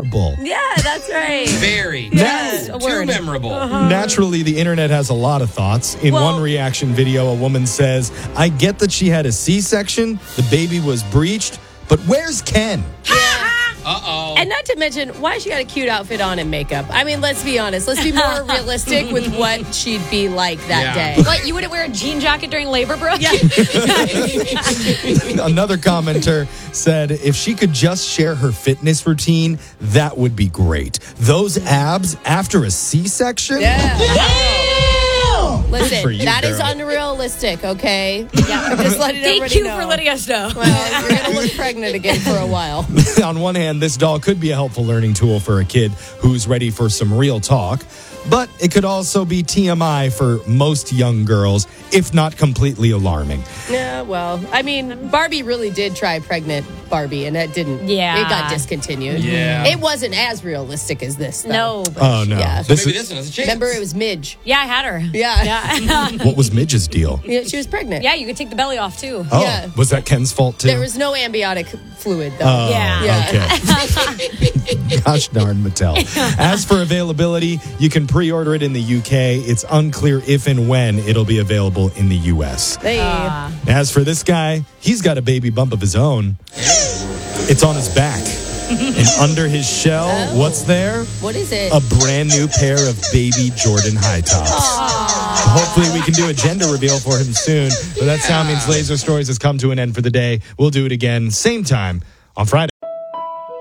memorable. Yeah, that's right. Very. Yes, a Too word. memorable. Naturally, the internet has a lot of thoughts. In one reaction video, a woman says, I get that she had a C-section, the baby was breached, but where's Ken? Uh-oh. And not to mention, why she got a cute outfit on and makeup. I mean, let's be honest. Let's be more realistic with what she'd be like that day. What, you wouldn't wear a jean jacket during labor, Brooke? Yeah. Another commenter said, if she could just share her fitness routine, that would be great. Those abs after a C-section? Yeah. Listen, for you, that is girl. unrealistic, okay? Yeah. I'm just letting everybody Thank you know. for letting us know. Well, you're going to look pregnant again for a while. On one hand, this doll could be a helpful learning tool for a kid who's ready for some real talk, but it could also be TMI for most young girls, if not completely alarming. Yeah, well, I mean, Barbie really did try pregnant Barbie, and that didn't. Yeah. It got discontinued. Yeah. It wasn't as realistic as this, though. No. But Oh, no. Yeah. This Maybe is, this one has a chance. Remember, it was Midge. yeah, I had her. Yeah. what was Midge's deal? Yeah, she was pregnant. Yeah, you could take the belly off, too. Oh, Yeah. was that Ken's fault, too? There was no amniotic fluid, though. Oh, Yeah. Yeah. okay. Gosh darn Mattel. As for availability, you can pre-order it in the UK. It's unclear if and when it'll be available in the US. They, As for this guy, he's got a baby bump of his own. It's on his back. And under his shell, what's there? what is it? A brand new pair of baby Jordan high tops. Hopefully we can do a gender reveal for him soon. But that sound means Laser Stories has come to an end for the day. We'll do it again, same time on Friday.